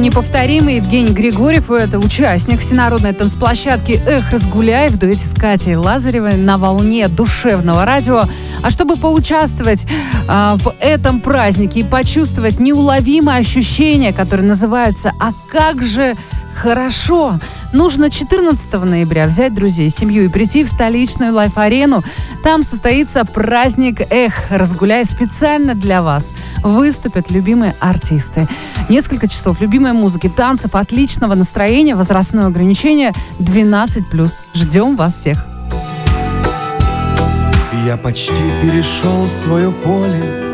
неповторимый Евгений Григорьев. Это участник всенародной танцплощадки «Эх, разгуляй» в дуэте с Катей Лазаревой на волне душевного радио. А чтобы поучаствовать в этом празднике и почувствовать неуловимое ощущение, которое называется «А как же хорошо!», нужно 14 ноября взять друзей, семью и прийти в столичную лайф-арену. Там состоится праздник «Эх, разгуляй» специально для вас. Выступят любимые артисты. Несколько часов любимой музыки, танцев, отличного настроения, возрастное ограничение 12+. Ждем вас всех. Я почти перешел свое поле,